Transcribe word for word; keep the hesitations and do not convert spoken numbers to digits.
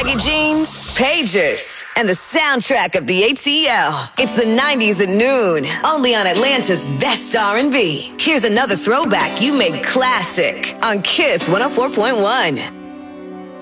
baggy jeans, pagers, and the soundtrack of the A T L. It's the nineties at noon, only on Atlanta's best R and B. Here's another throwback you made classic on Kiss one oh four point one.